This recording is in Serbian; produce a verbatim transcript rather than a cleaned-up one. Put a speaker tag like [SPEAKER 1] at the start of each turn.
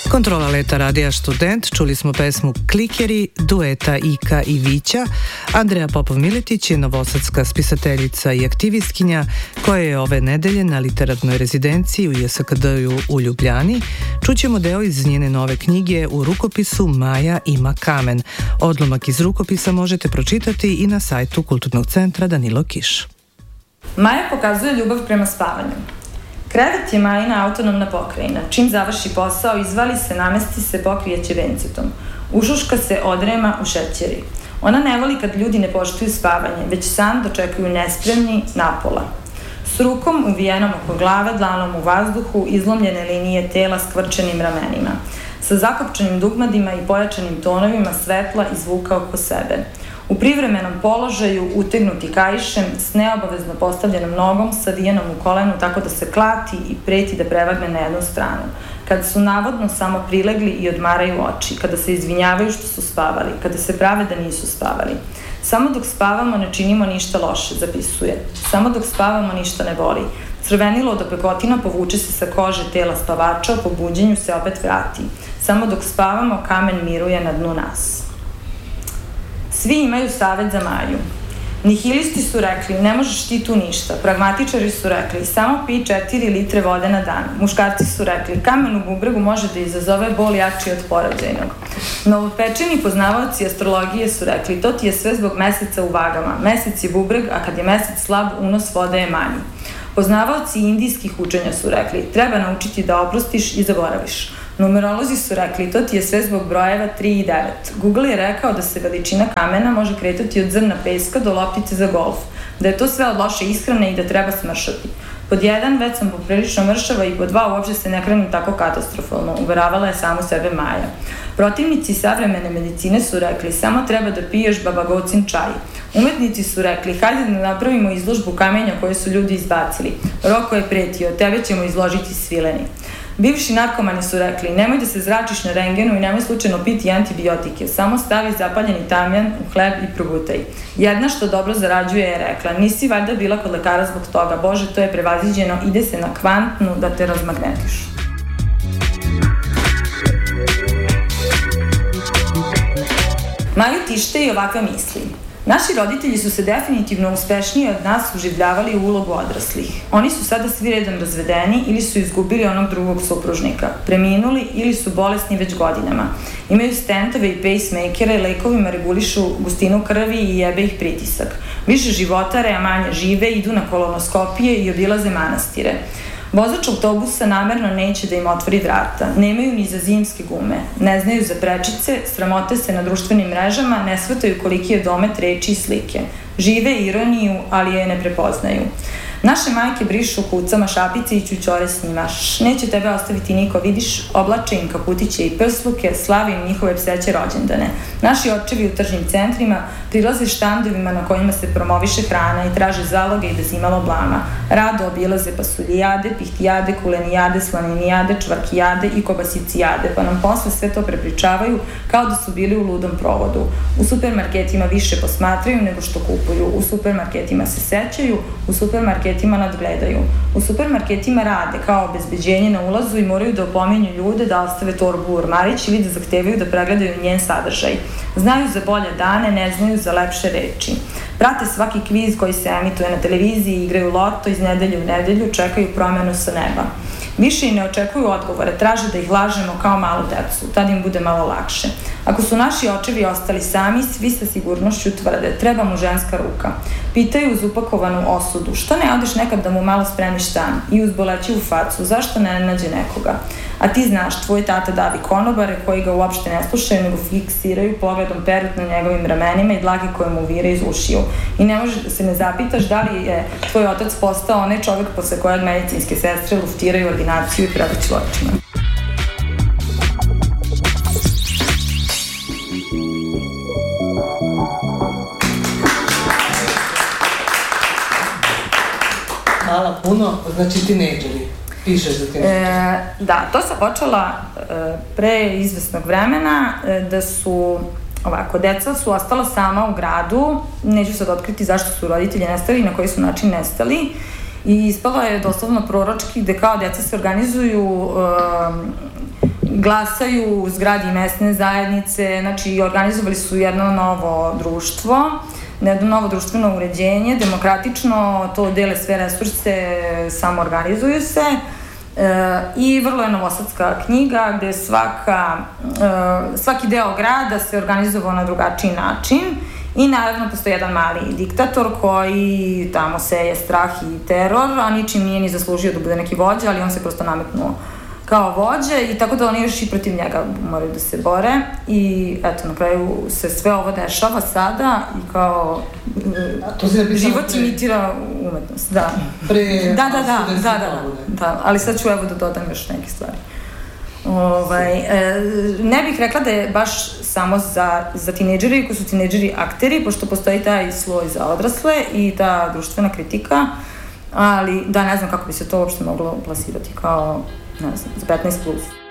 [SPEAKER 1] Kontrola leta radija Student, čuli smo pesmu Klikeri, dueta Ika i Vića. Andreja Popov-Miletić je novosadska spisateljica i aktivistkinja koja je ove nedelje na literatnoj rezidenciji u J S K D-u u Ljubljani. Čućemo deo iz njene nove knjige u rukopisu Maja ima kamen. Odlomak iz rukopisa možete pročitati i na sajtu Kulturnog centra Danilo Kiš.
[SPEAKER 2] Maja pokazuje ljubav prema spavanju. Krevet je Majina autonomna pokrajina. Čim završi posao, izvali se, namesti se, pokrije ćevencetom. Ušuška se, odrema, ušećeri. Ona ne voli kad ljudi ne poštuju spavanje, već san dočekuju nespremni, napola. S rukom uvijenom oko glave, dlanom u vazduhu, izlomljene linije tela s kvrčenim ramenima. Sa zakopčanim dugmadima i pojačanim tonovima svetla i zvuka oko sebe. U privremenom položaju, utegnuti kaišem, s neobavezno postavljenom nogom, savijenom u kolenu tako da se klati i preti da prevagne na jednu stranu. Kada su navodno samo prilegli i odmaraju oči, kada se izvinjavaju što su spavali, kada se prave da nisu spavali. Samo dok spavamo ne činimo ništa loše, zapisuje. Samo dok spavamo ništa ne boli. Crvenilo od opekotina povuče se sa kože tela spavača, po buđenju se opet vrati. Samo dok spavamo kamen miruje na dnu nas. Svi imaju savet za Maju. Nihilisti su rekli, ne možeš ti tu ništa. Pragmatičari su rekli, samo pij četiri litre vode na dan. Muškarci su rekli, kamen u bubregu može da izazove bol jači od porođajnog. Novopečeni poznavaoci astrologije su rekli, to ti je sve zbog meseca u vagama. Mesec je bubreg, a kad je mesec slab, unos vode je manji. Poznavaoci indijskih učenja su rekli, treba naučiti da oprostiš i zaboraviš. Numerolozi su rekli, to ti je sve zbog brojeva tri i devet. Google je rekao da se veličina kamena može kretati od zrna peska do loptice za golf, da je to sve od loše ishrane i da treba smršati. Pod jedan, već sam poprilično mršava i pod dva, uopće se ne hranim tako katastrofalno, uveravala je samu sebe Maja. Protivnici savremene medicine su rekli, samo treba da piješ babagocin čaj. Umetnici su rekli, hajde da napravimo izložbu kamenja koje su ljudi izbacili. Roko je pretio, tebe ćemo izložiti svileni. Bivši narkomani su rekli, nemoj da se zračiš na rengenu i nemoj slučajno piti antibiotike, samo stavi zapaljeni tamjan u hleb i progutaj. Jedna što dobro zarađuje je rekla, nisi valjda bila kod lekara zbog toga, Bože, to je prevaziđeno, ide se na kvantnu da te razmagnetiš. Maju tište i ovakve misli. Naši roditelji su se definitivno uspešniji od nas uživljavali u ulogu odraslih. Oni su sada svi redom razvedeni ili su izgubili onog drugog supružnika, preminuli ili su bolesni već godinama. Imaju stentove i pacemakere, lekovima regulišu gustinu krvi i jebe ih pritisak. Više životare, a manje žive, idu na kolonoskopije i obilaze manastire. Vozač autobusa namerno neće da im otvori vrata, nemaju ni za zimske gume, ne znaju za prečice, sramote se na društvenim mrežama, ne shvataju koliki je domet reči i slike. Žive ironiju, ali je ne prepoznaju. Naše majke brišu kucama šapice i ćućore s njima. Neće tebe ostaviti niko, vidiš, oblače im kaputiće i prsluke, slavi im njihove pseće rođendane. Naši očevi u tržnim centrima prilaze štandovima na kojima se promoviše hrana i traže zaloge i bez imalo blama. Rado obilaze pasuljijade, pihtijade, kulenijade, slaninijade, čvarkijade i kobasicijade, pa nam posle sve to prepričavaju kao da su bili u ludom provodu. U supermarketima više posmatraju nego što kupuju, u supermarketima se sećaju, u supermarketima nadgledaju. U supermarketima rade kao obezbeđenje na ulazu i moraju da opominju ljude da ostave torbu u ormarić ili da zahtevaju da pregledaju njen sadržaj. Znaju za bolje dane, ne znaju za lepše reči. Prate svaki kviz koji se emituje na televiziji, igraju loto iz nedelje u nedelju, čekaju promenu sa neba. Više i ne očekuju odgovore, traže da ih lažemo kao malu decu, tad im bude malo lakše. Ako su naši očevi ostali sami, svi sa sigurnošću tvrde, treba mu ženska ruka. Pitaju uz upakovanu osudu, što ne odeš nekad da mu malo spremiš stan? I uz bolećivu facu, zašto ne nađe nekoga? A ti znaš, tvoj tata davi konobare koji ga uopšte ne slušaju, nego fiksiraju pogledom perut na njegovim ramenima i dlake koje mu vire iz ušiju. I ne možeš da se ne zapitaš da li je tvoj otac postao onaj čovek posle kojeg medicinske sestre luftiraju ordinaciju i prevrću očima.
[SPEAKER 1] Hvala puno, znači tinejdžeri. Pišeš za tinejdžeri.
[SPEAKER 2] E, da, to sam počela e, pre izvesnog vremena, e, da su, ovako, deca su ostala sama u gradu, neću sad otkriti zašto su roditelji nestali i na koji su način nestali, i ispalo je doslovno proročki, gde kao deca se organizuju, e, glasaju u zgradi mesne zajednice, znači organizovali su jedno novo društvo, jedno novo društveno uređenje, demokratično, to dele sve resurse, samo organizuju se. E, i vrlo je novosadska knjiga gde svaka, e, svaki deo grada se organizovao na drugačiji način i naravno postoji jedan mali diktator koji tamo seje strah i teror, a ničim nije ni zaslužio da bude neki vođa, ali on se prosto nametnuo kao vođe i tako da oni još i protiv njega moraju da se bore i eto, na kraju se sve ovo dešava sada i kao život imitira umetnost, da.
[SPEAKER 3] Pre...
[SPEAKER 2] Da, da, da, da, da, da, ali sad ću evo da dodam još neke stvari. Ovaj, e, ne bih rekla da je baš samo za, za tinejdžeri koji su tinejdžeri akteri, pošto postoji taj sloj za odrasle i ta društvena kritika, ali da, ne znam kako bi se to uopšte moglo plasirati kao, ne znam, za petnaest plus.